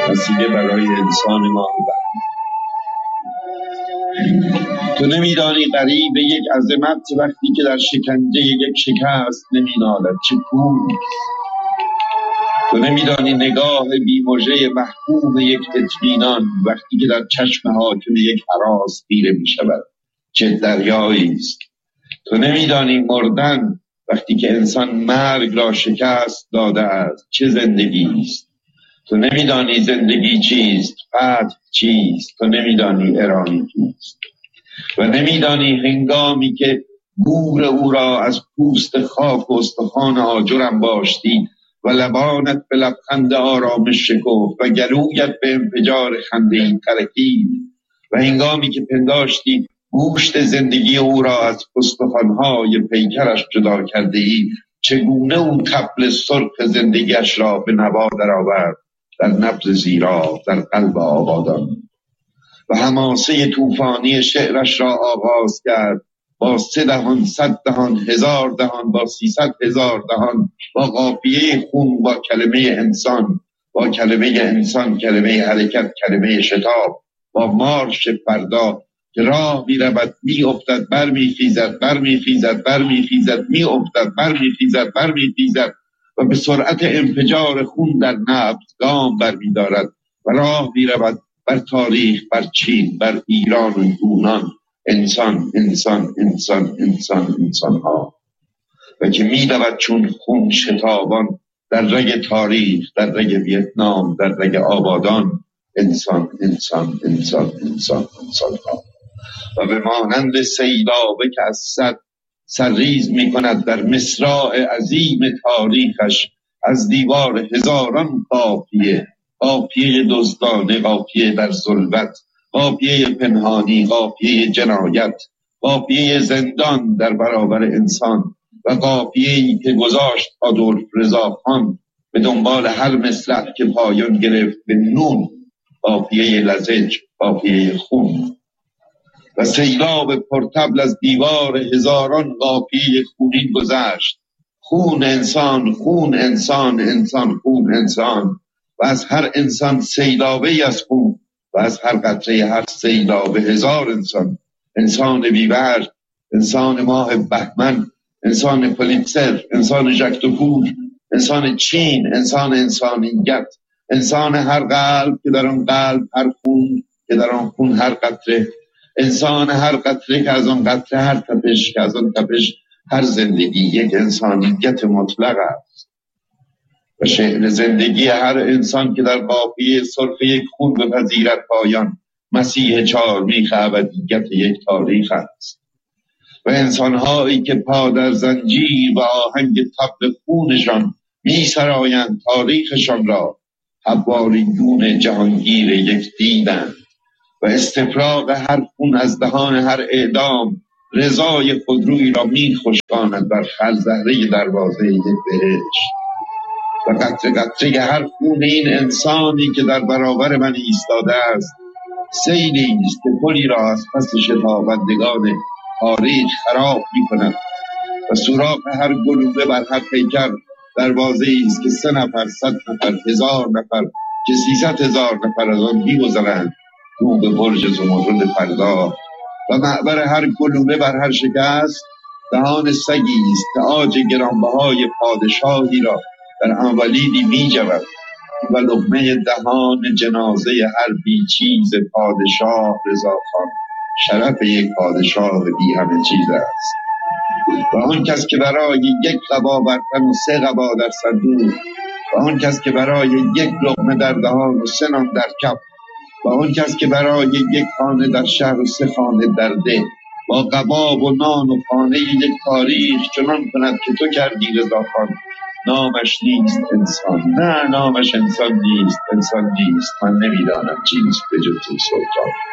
وسیله برای انسان ما تو نمیدانی غریب یک عظمت وقتی که در شکنجه یک شکست نمینالد چه کوه. تو نمیدانی نگاه بیمژه محکوم یک اطمینان وقتی که در چشم حاکم یک هراس خیره میشود چه دریایی است. تو نمیدانی مردن وقتی که انسان مرگ را شکست داده است چه زندگی است. تو نمیدانی زندگی چیست، فتح چیست، تو نمیدانی ارائه چیست و نمیدانی هنگامی که گور او را از پوست خاک و استخوان آجر انباشتی و لبانت به لبخند آرامش شکفت و گلویت به انفجار خنده‌ای ترکید و هنگامی که پنداشتی گوشت زندگی او را از استخوان‌های پیکرش جدا کرده ای چگونه او طبل سرخ زندگیش را به نوا درآورد در نبض زیرا در قلب آبادان و حماسه طوفانی شعرش را آغاز کرد با 3 دهان 100 دهان 1000 دهان با 300,000 دهان با قافیه خون با کلمه انسان با کلمه انسان کلمه حرکت کلمه شتاب با مارش فردا که راه می‌رود می‌افتد برمیخیزد برمیخیزد برمیخیزد می‌افتد برمیخیزد برمیخیزد و به سرعت انفجار خون در نبض گام برمی‌دارد و راه می‌رود بر تاریخ بر چین بر ایران و یونان انسان انسان انسان انسان انسان ها و که می‌دود چون خون شتابان در رگ تاریخ در رگ ویتنام در رگ آبادان انسان انسان انسان انسان انسان ها و به مانند سیلابه که از صد سرریز می کند در مصراع عظیم تاریخش از دیوار هزاران قافیه قافیه دزدانه قافیه در ظلمت قافیه پنهانی قافیه جنایت قافیه زندان در برابر انسان و قافیه‌ای که گذاشت آدولف رضاخان به دنبال هر مصرع که پایان گرفت به نون قافیه لزج قافیه خون و سیلاب پرتبل از دیوار هزاران قافیه خونین گذشت خون انسان خون انسان انسان خون انسان و از هر انسان سیلابه از خون و از هر قطره هر سیلابه 1000 انسان انسان بی‌برگ انسان ماه بهمن انسان پولیتزر انسان ژاک دکور انسان چین انسان انسانیت انسان هر قلب که در آن قلب هر خون که در آن خون هر قطره انسان هر قطره که از آن قطره هر تپش که از آن تپش هر زندگی یک انسانیت مطلق است و شعر زندگی هر انسان که در قافیه سرخ یک خون بپذیرد پایان مسیح 4 میخ ابدیت یک تاریخ است و انسانهایی که پا در زنجیر و آهنگ طبل خونشان میسرایند تاریخشان را حواریون جهانگیر یک دیدند و استفراغ هر خون از دهان هر اعدام رضای خودرویی را میخشکاند بر خرزهره دروازه یک بهشت و قطره قطره هر خون این انسانی که در برابر من ایستاده است سیلی است که پلی را از پس شتابندگان تاریخ خراب می‌کند و سوراخ هر گلوله بر هر پیکر دروازه‌ای است که 3 نفر 100 نفر 1000 نفر که 300,000 نفر از آن می‌گذرند رو به برج زمرد فردا و معبر هر گلوله بر هر شکست دهان سگی است که عاج گرانبهای پادشاهی را در انولیدی می‌جود و لقمه دهان جنازه هر بیچیز پادشاه رضاخان شرف یک پادشاه بی همه چیز است و آن کس که برای یک قبا برتن و 3 قبا در صندوق و آن کس که برای یک لقمه در دهان و 3 نان در کف و آن کس که برای یک خانه در شهر و 3 خانه در ده با قبا و نان و خانه یک تاریخ چنان کند که تو کردی رضاخان نامش نیست انسان نه نامش انسان نیست انسان نیست من نمیدانم چیست به جز سلطان